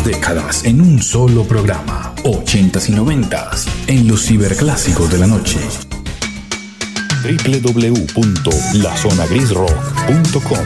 décadas en un solo programa. 80s y 90s en los ciberclásicos de la noche. www.lazonagrisrock.com